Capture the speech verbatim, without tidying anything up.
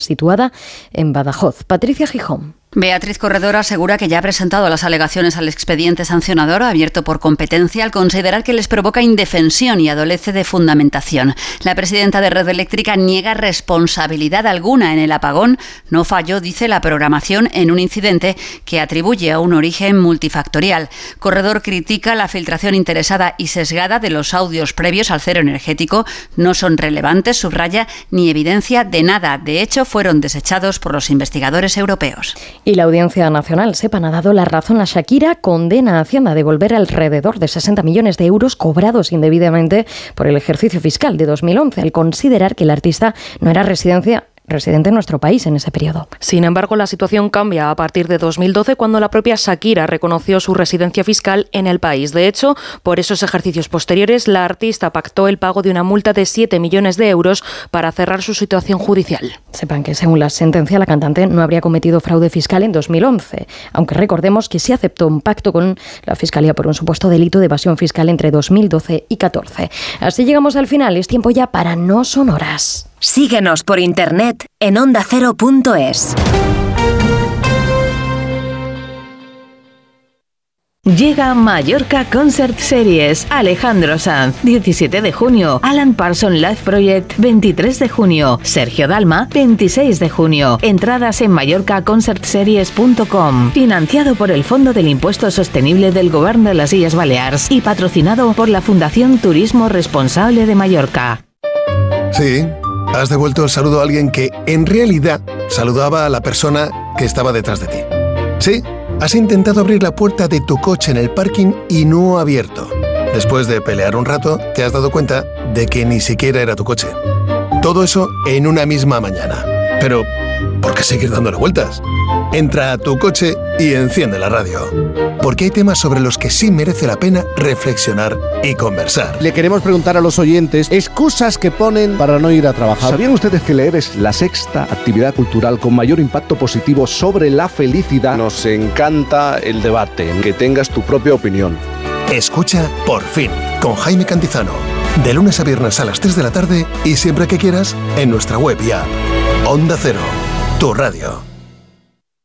situada en Badajoz. Patricia Gijón. Beatriz Corredor asegura que ya ha presentado las alegaciones al expediente sancionador abierto por competencia al considerar que les provoca indefensión y adolece de fundamentación. La presidenta de Red Eléctrica niega responsabilidad alguna en el apagón. No falló, dice, la programación en un incidente que atribuye a un origen multifactorial. Corredor critica la filtración interesada y sesgada de los audios previos al cero energético. No son relevantes, subraya, ni evidencia de nada. De hecho, fueron desechados por los investigadores europeos. Y la Audiencia Nacional, sepan, ha dado la razón a Shakira, condena a Hacienda a devolver alrededor de sesenta millones de euros cobrados indebidamente por el ejercicio fiscal de dos mil once, al considerar que el artista no era residencia residente en nuestro país en ese periodo. Sin embargo, la situación cambia a partir de dos mil doce, cuando la propia Shakira reconoció su residencia fiscal en el país. De hecho, por esos ejercicios posteriores, la artista pactó el pago de una multa de siete millones de euros para cerrar su situación judicial. Sepan que, según la sentencia, la cantante no habría cometido fraude fiscal en dos mil once, aunque recordemos que sí aceptó un pacto con la Fiscalía por un supuesto delito de evasión fiscal entre dos mil doce y catorce. Así llegamos al final. Es tiempo ya para No Sonoras. Síguenos por internet en onda cero punto es. Llega Mallorca Concert Series. Alejandro Sanz, diecisiete de junio. Alan Parsons Live Project, veintitrés de junio. Sergio Dalma, veintiséis de junio. Entradas en mallorca concert series punto com. Financiado por el Fondo del Impuesto Sostenible del Govern de las Illes Balears y patrocinado por la Fundación Turismo Responsable de Mallorca. Sí. Has devuelto el saludo a alguien que, en realidad, saludaba a la persona que estaba detrás de ti. Sí, has intentado abrir la puerta de tu coche en el parking y no ha abierto. Después de pelear un rato, te has dado cuenta de que ni siquiera era tu coche. Todo eso en una misma mañana. Pero, ¿por qué seguir dándole vueltas? Entra a tu coche y enciende la radio. Porque hay temas sobre los que sí merece la pena reflexionar y conversar. Le queremos preguntar a los oyentes excusas que ponen para no ir a trabajar. ¿Sabían ustedes que leer es la sexta actividad cultural con mayor impacto positivo sobre la felicidad? Nos encanta el debate, que tengas tu propia opinión. Escucha Por Fin, con Jaime Cantizano. De lunes a viernes a las tres de la tarde y siempre que quieras en nuestra web y app. Onda Cero, tu radio.